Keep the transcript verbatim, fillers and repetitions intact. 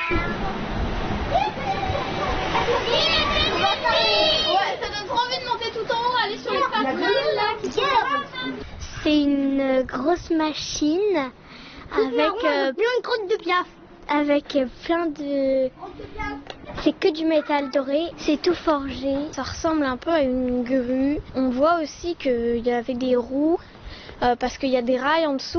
Ouais, ça donne trop envie de monter tout en haut, aller sur les passerelles là qui sont... C'est une grosse machine avec euh, plein de crottes de piaf. Avec euh, plein de... C'est que du métal doré, c'est tout forgé. Ça ressemble un peu à une grue. On voit aussi qu'il y avait des roues euh, parce qu'il y a des rails en dessous.